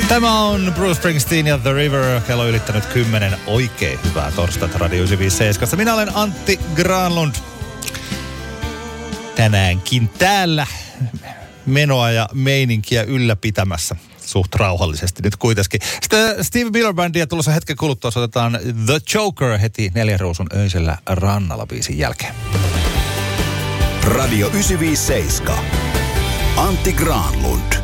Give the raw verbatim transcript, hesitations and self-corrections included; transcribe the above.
Tämä on Bruce Springsteen ja The River. Kello ylittänyt kymmenen. Oikein hyvää torstaita Radio yhdeksänsataaviisikymmentäseitsemän. Minä olen Antti Granlund. Tänäänkin täällä menoa ja meininkiä ylläpitämässä. Suht rauhallisesti nyt kuitenkin. Sitten Steve Miller Bandia tulossa hetken kuluttua soitetaan The Joker heti Neljän ruusun öisellä rannalla biisin jälkeen. Radio yhdeksänsataaviisikymmentäseitsemän. Antti Granlund.